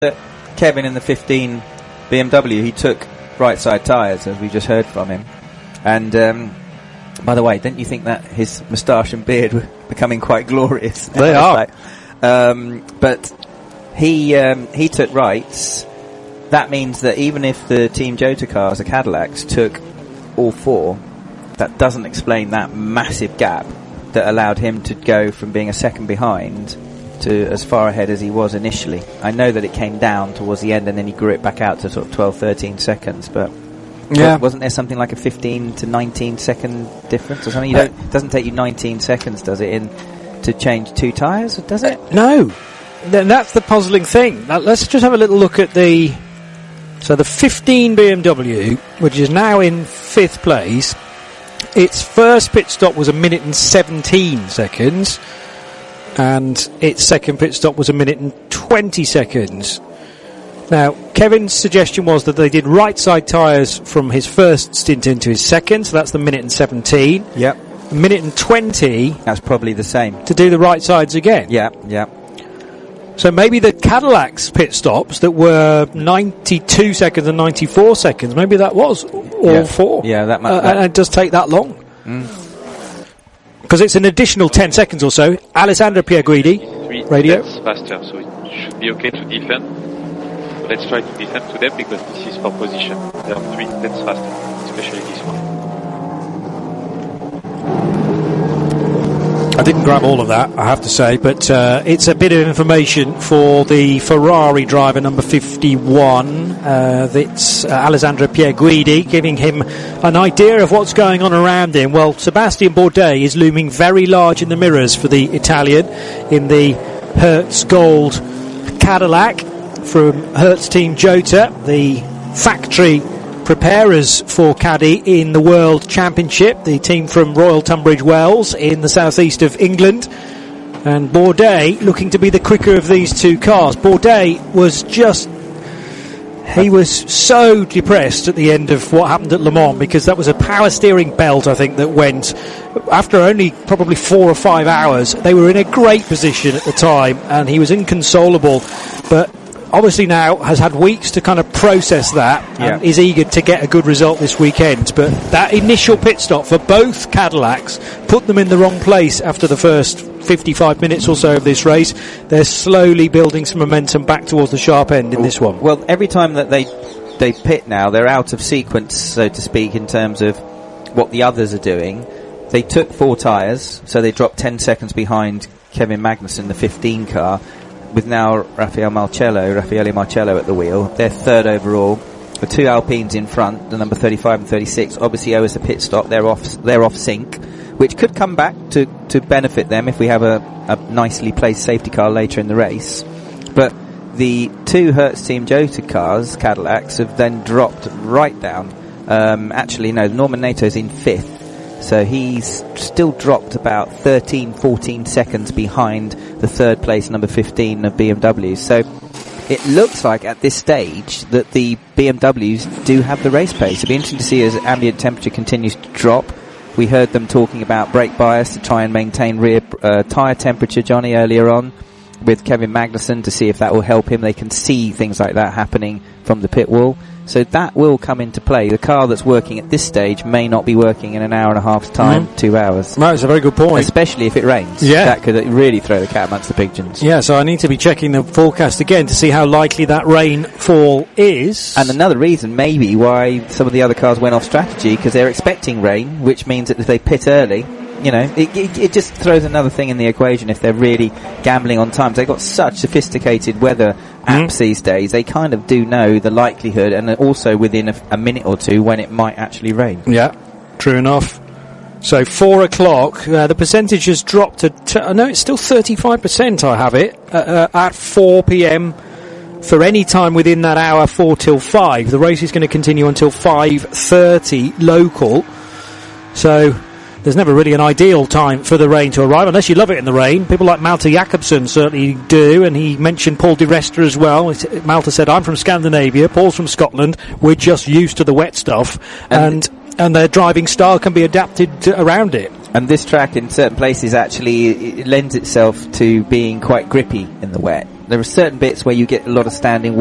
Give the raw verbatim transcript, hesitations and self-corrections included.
that Kevin in the fifteen B M W, he took right side tyres, as we just heard from him. And um, by the way, didn't you think that his moustache and beard were becoming quite glorious? They are. Like, um, but he um, he took rights. That means that even if the Team Jota cars, the Cadillacs, took all four, that doesn't explain that massive gap that allowed him to go from being a second behind to as far ahead as he was initially. I know that it came down towards the end and then he grew it back out to sort of twelve, thirteen seconds, but yeah. wasn't there something like a fifteen to nineteen second difference or something? You don't, it doesn't take you nineteen seconds, does it, in to change two tyres, does it? Uh, no. Then that's the puzzling thing. Now, let's just have a little look at the... So the fifteen B M W, which is now in fifth place, its first pit stop was a minute and seventeen seconds, and its second pit stop was a minute and twenty seconds. Now, Kevin's suggestion was that they did right side tyres from his first stint into his second, so that's the minute and seventeen. Yep. A minute and twenty. That's probably the same. To do the right sides again. Yeah, yeah. So maybe the Cadillac's pit stops that were ninety-two seconds and ninety-four seconds, maybe that was all yeah. four. Yeah, that might. Uh, that and it does take that long. Because mm. it's an additional ten seconds or so. Alessandro Pierguidi, three radio. tenths faster, so it should be okay to defend. Let's try to defend to them because this is for position. They are three tenths faster, especially this one. I didn't grab all of that, I have to say, but uh, it's a bit of information for the Ferrari driver number fifty-one. Uh, that's uh, Alessandro Pierguidi, giving him an idea of what's going on around him. Well, Sebastian Bourdais is looming very large in the mirrors for the Italian in the Hertz Gold Cadillac from Hertz Team Jota, the factory preparers for Caddy in the World Championship, the team from Royal Tunbridge Wells in the southeast of England. And Bourdais looking to be the quicker of these two cars. Bourdais was just... He was so depressed at the end of what happened at Le Mans because that was a power steering belt, I think, that went after only probably four or five hours. They were in a great position at the time and he was inconsolable, but obviously now has had weeks to kind of process that yeah. and is eager to get a good result this weekend. But that initial pit stop for both Cadillacs put them in the wrong place after the first fifty-five minutes or so of this race. They're slowly building some momentum back towards the sharp end in this one. Well, every time that they they pit now, they're out of sequence, so to speak, in terms of what the others are doing. They took four tyres, so they dropped ten seconds behind Kevin Magnussen, the fifteen car, with now Raffaele Marcello, Raffaele Marcello at the wheel. They're third overall. The two Alpines in front, the number thirty-five and thirty-six, obviously owe us a pit stop. They're off, they're off sync, which could come back to, to benefit them if we have a, a nicely placed safety car later in the race. But the two Hertz Team Jota cars, Cadillacs, have then dropped right down. Um, actually, no, Norman Nato's in fifth. So he's still dropped about thirteen, fourteen seconds behind the third place number fifteen of B M W. So it looks like at this stage that the B M Ws do have the race pace. It'll be interesting to see as ambient temperature continues to drop. We heard them talking about brake bias to try and maintain rear uh, tyre temperature, Johnny, earlier on with Kevin Magnussen to see if that will help him. They can see things like that happening from the pit wall. So that will come into play. The car that's working at this stage may not be working in an hour and a half's time, mm. two hours. No, it's a very good point. Especially if it rains. Yeah. That could really throw the cat amongst the pigeons. Yeah, so I need to be checking the forecast again to see how likely that rainfall is. And another reason maybe why some of the other cars went off strategy, because they're expecting rain, which means that if they pit early, you know, it, it, it just throws another thing in the equation if they're really gambling on times. They've got such sophisticated weather apps mm. these days. They kind of do know the likelihood and also within a, a minute or two when it might actually rain. Yeah, true enough. So four o'clock, uh, the percentage has dropped to, t- I know it's still thirty-five percent I have it, uh, uh, at four p.m. for any time within that hour, four till five. The race is going to continue until five thirty local. So there's never really an ideal time for the rain to arrive, unless you love it in the rain. People like Malte Jakobsen certainly do, and he mentioned Paul Di Resta as well. Malte said, I'm from Scandinavia, Paul's from Scotland, we're just used to the wet stuff, and and, and their driving style can be adapted to, around it. And this track in certain places actually it lends itself to being quite grippy in the wet. There are certain bits where you get a lot of standing